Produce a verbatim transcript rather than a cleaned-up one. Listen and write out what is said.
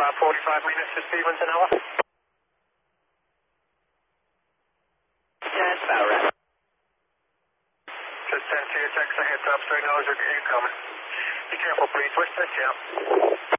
about forty-five minutes to Stevens an hour. Yeah, it's about right. Just send to your text a heads up, straight nose, incoming. Be careful, please. Twist that, yeah.